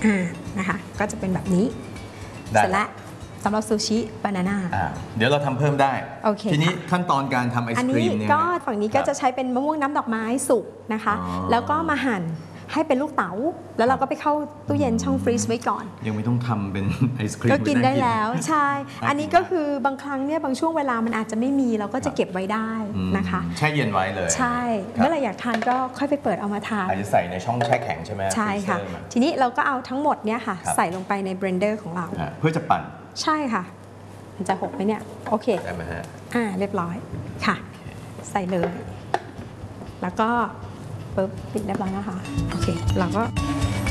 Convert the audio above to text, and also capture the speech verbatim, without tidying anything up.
อ่านะคะก็จะเป็นแบบนี้เสร็จแล้วสำหรับซูชิบานาน่าเดี๋ยวเราทำเพิ่มได้โอเคทีนี้ขั้นตอนการทำไอศครีมเนี่ยก็ฝั่งนี้ก็จะใช้เป็นมะม่วงน้ำดอกไม้สุกนะคะแล้วก็มาหั่นให้เป็นลูกเต๋าแล้วเราก็ไปเข้าตู้เย็นช่องฟรีซไว้ก่อนยังไม่ต้องทำเป็นไอศครีมก็กินได้แล้วใช่อันนี้ก็คือบางครั้งเนี่ยบางช่วงเวลามันอาจจะไม่มีเราก็จะเก็บไว้ได้นะคะแช่เย็นไว้เลยใช่เมื่อไหร่อยากทานก็ค่อยไปเปิดเอามาทานอาจจะใส่ในช่องแช่แข็งใช่ไหมใช่ค่ะทีนี้เราก็เอาทั้งหมดเนี่ยค่ะใส่ลงไปในเบลนเดอร์ของเราเพื่อจะปั่นใช่ค่ะมันจะหกไหมเนี่ยโอเคได้ไหมฮะอ่าเรียบร้อยค่ะใส่เลยแล้วก็ปึ๊บปิดเรียบร้อยนะคะโอเคเราก็